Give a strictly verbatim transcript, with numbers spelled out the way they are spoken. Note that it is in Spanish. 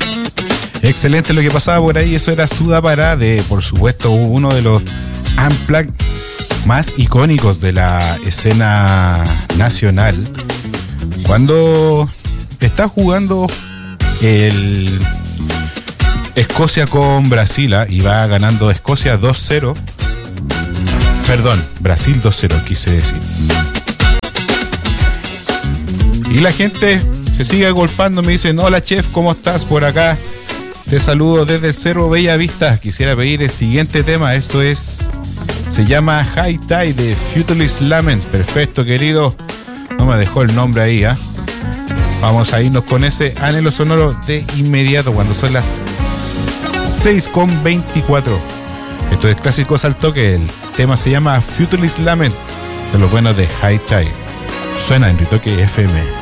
Excelente lo que pasaba por ahí. Eso era Sudapara de, por supuesto, uno de los Unplugged más icónicos de la escena nacional. Cuando está jugando el Escocia con Brasil, ¿eh? Y va ganando Escocia dos cero. Perdón, Brasil dos cero, quise decir. Y la gente se sigue agolpando, me dicen: hola chef, ¿cómo estás por acá? Te saludo desde el Cerro Bella Vista. Quisiera pedir el siguiente tema. Esto es, se llama High Tide de Futurist Lament. Perfecto, querido. No me dejó el nombre ahí, ¿ah? ¿eh? Vamos a irnos con ese anhelo sonoro de inmediato cuando son las seis con veinticuatro. Esto es Clásicos al Toque. El tema se llama Futurist Lament, de los buenos de High Tide. Suena en Ritoque F M.